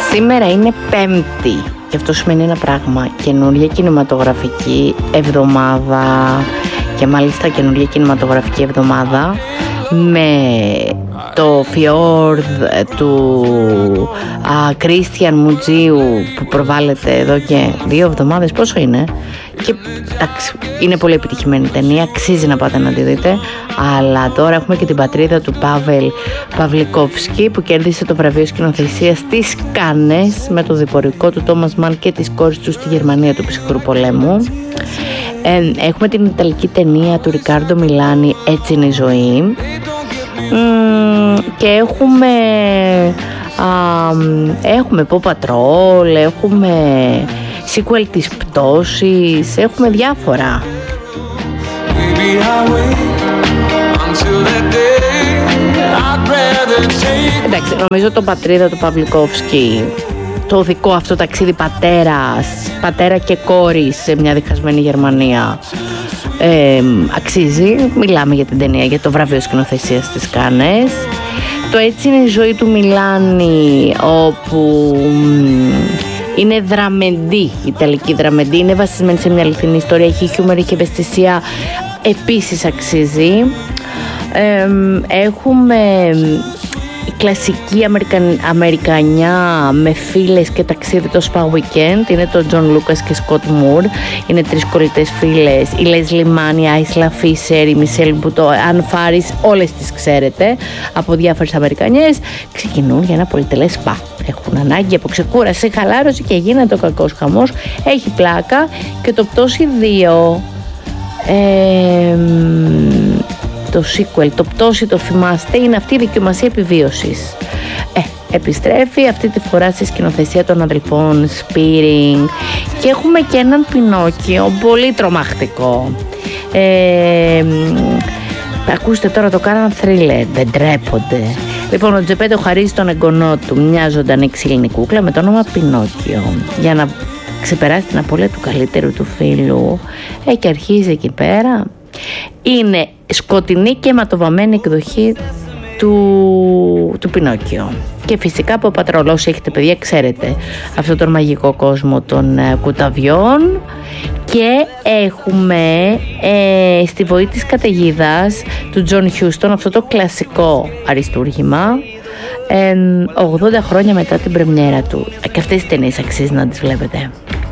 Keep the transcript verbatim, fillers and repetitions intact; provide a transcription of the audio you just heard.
Σήμερα είναι Πέμπτη και αυτό σημαίνει ένα πράγμα. Καινούργια κινηματογραφική εβδομάδα και μάλιστα καινούργια κινηματογραφική εβδομάδα με το Fjord του Κρίστιαν Μουτζίου που προβάλλεται εδώ και δύο εβδομάδες. Πόσο είναι? Και εντάξει, είναι πολύ επιτυχημένη ταινία, αξίζει να πάτε να τη δείτε. Αλλά τώρα έχουμε και την πατρίδα του Πάβελ Παβλικόφσκι που κέρδισε το βραβείο σκηνοθεσίας στις Κάνες με το διπορικό του Τόμας Μαν και της κόρης του στη Γερμανία του ψυχρού πολέμου. Ε, έχουμε την ιταλική ταινία του Ρικάρντο Μιλάνι, Έτσι είναι η ζωή. Mm, και έχουμε α, έχουμε Paw Patrol, έχουμε sequel της Πτώσης, έχουμε διάφορα. Εντάξει, νομίζω το πατρίδα του Παβλικόφσκι, το δικό αυτό ταξίδι πατέρας, πατέρα και κόρη σε μια διχασμένη Γερμανία, ε, αξίζει. Μιλάμε για την ταινία, για το βραβείο σκηνοθεσίας στις Κάνες. Το Έτσι είναι η ζωή του Μιλάνι, όπου είναι δραμεντή, η ιταλική δραμεντή, είναι βασισμένη σε μια αληθινή ιστορία, έχει χιούμορ, έχει ευαισθησία, επίσης αξίζει. Ε, έχουμε κλασική Αμερικαν... Αμερικανιά με φίλες και ταξίδι, το Spa Weekend. Είναι το John Lucas και Scott Moore. Είναι τρεις κολλητές φίλες, η Leslie Mann, η Άισλα Φίσερ, η Μισελ Μπουτό, Αν Φάρις, όλες τις ξέρετε από διάφορες Αμερικανιές. Ξεκινούν για ένα πολυτελές σπα. Έχουν ανάγκη από ξεκούραση, χαλάρωση και γίνεται ο κακός χαμός. Έχει πλάκα. Και το Πτώση δύο, ε, το sequel, το Πτώση, το θυμάστε, είναι αυτή η δοκιμασία επιβίωσης. Ε, επιστρέφει αυτή τη φορά στη σκηνοθεσία των αδελφών Σπίρινγκ και έχουμε και έναν Πινόκιο πολύ τρομακτικό. Ε, ακούστε τώρα, το κάναν θρίλερ, δεν τρέπονται. Λοιπόν, ο Τζεπέτο χαρίζει στον εγγονό του μια ζωντανή ξύλινη κούκλα με το όνομα Πινόκιο για να ξεπεράσει την απώλεια του καλύτερου του φίλου. Ε, και αρχίζει εκεί πέρα. Είναι σκοτεινή και αιματοβαμμένη εκδοχή του, του Πινόκιο. Και φυσικά από Πατρόλ, όσοι έχετε παιδιά ξέρετε αυτόν τον μαγικό κόσμο των ε, κουταβιών. Και έχουμε ε, στη βοή της καταιγίδας του Τζον Χιούστον αυτό το κλασικό αριστούργημα, ε, ογδόντα χρόνια μετά την πρεμιέρα του. Και αυτές τις ταινίες αξίζει να τις βλέπετε.